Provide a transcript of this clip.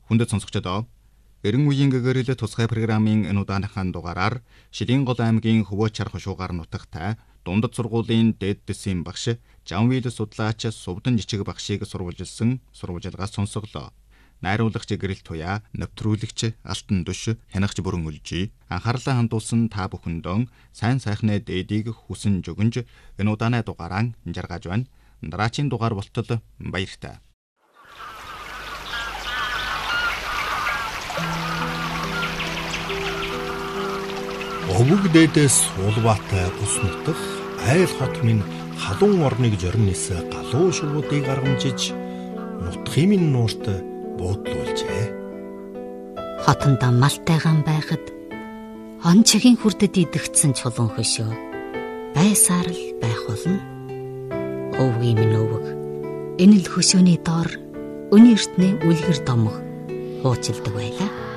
Хүндэт сонсогчдоо 90 үеийн гэгэрэл тусгай программын энэ удааныхаа дугаараар Шилэн гол аймгийн Хөвөө чарах шуугаар нутагтай дундад сургуулийн дээд дэсийн багш Жанвил судлаач Сувдан жижиг багшийг сурвалжилсан сурвалжилгаас сонсоглоо. Найруулагч гэрэл туяа, навтруулагч Алтан Душ, хянагч Бүрэн Үлжи анхаарлаа хандуулсан та бүхэндөө сайн сайхны дээдийг хүсэн жөгөнж энэ удааны дугаараа жаргаж байна. Дараагийн дугаар болтол баяртай. Өвөг дээдээс улбаатай ус нутах айл хот минь халуун орныг зорин нисэ галуу шувуудыг аргамжиж нутхын минь нуурт буудлуулжээ. Хотондоо малтайгаан байхад он чигийн хүрдэд идэгдсэн чулуун хөшөө байсаар л байх болно. Өвгийн минь өвөг энэ л хөшөөний доор өний эртний үлгэр домог хуучилдаг байлаа.